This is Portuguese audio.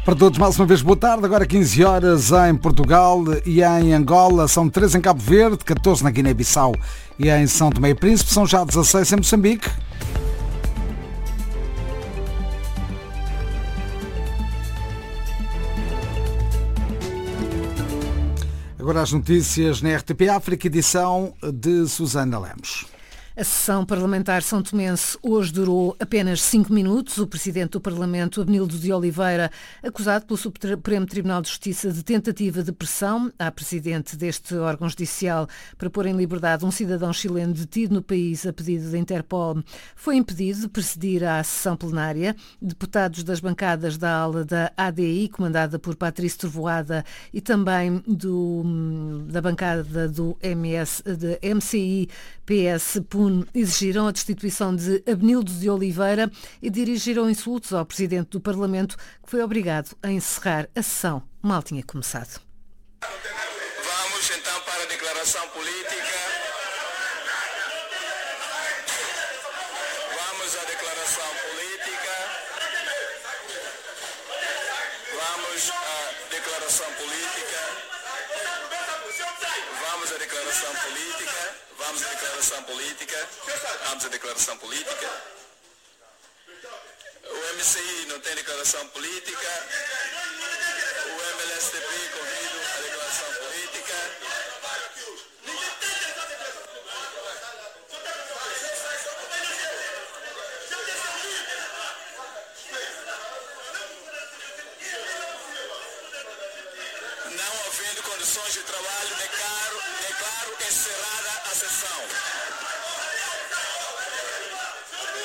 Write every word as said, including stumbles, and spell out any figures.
Para todos, mais uma vez, boa tarde. Agora quinze horas em Portugal e em Angola. São treze em Cabo Verde, catorze na Guiné-Bissau e em São Tomé e Príncipe. São já dezasseis em Moçambique. Agora as notícias na R T P África, edição de Susana Lemos. A sessão parlamentar são tomense hoje durou apenas cinco minutos. O presidente do Parlamento, Abenildo de Oliveira, acusado pelo Supremo Tribunal de Justiça de tentativa de pressão à presidente deste órgão judicial para pôr em liberdade um cidadão chileno detido no país a pedido da Interpol, foi impedido de presidir à sessão plenária. Deputados das bancadas da ala da A D I, comandada por Patrício Trovoada, e também do, da bancada do M S, de M C I P S P U N, exigiram a destituição de Abenildo de Oliveira e dirigiram insultos ao presidente do Parlamento, que foi obrigado a encerrar a sessão mal tinha começado. Vamos então para a declaração política. Vamos à declaração política. Vamos à declaração política. Vamos à declaração política. Vamos à declaração política. Vamos à declaração política. O M C I não tem declaração política. O M L S T P convido a declaração política. Não havendo condições de trabalho, declaro, declaro encerrada a sessão.